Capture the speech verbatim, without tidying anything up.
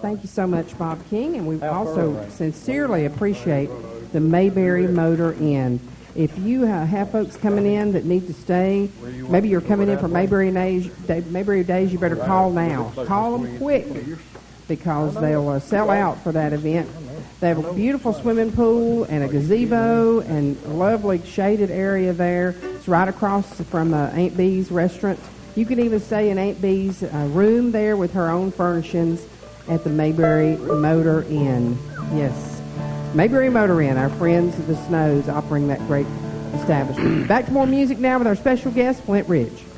Thank you so much, Bob King, and we also sincerely appreciate the Mayberry Motor Inn. If you uh, have folks coming in that need to stay, maybe you're coming in for Mayberry Days, Mayberry Days, you better call now. Call them quick because they'll uh, sell out for that event. They have a beautiful swimming pool and a gazebo and a lovely shaded area there. It's right across from uh, Aunt Bee's restaurant. You can even stay in Aunt Bee's uh, room there with her own furnishings at the Mayberry Motor Inn. Yes, Mayberry Motor Inn, our friends of the Snows offering that great establishment. Back to more music now with our special guest, Flint Ridge.